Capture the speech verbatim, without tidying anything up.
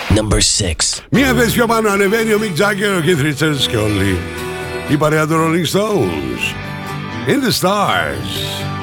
Number six. Mi aprecio a mano a Nevenio, Mick Jagger, Keith Richards, che Only. I pareha Rolling Stones. In the Stars.